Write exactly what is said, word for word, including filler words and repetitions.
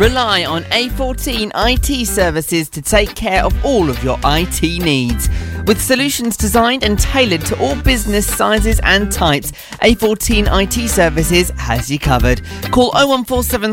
Rely on A fourteen I T Services to take care of all of your I T needs. With solutions designed and tailored to all business sizes and types, A fourteen I T Services has you covered. Call oh one four seven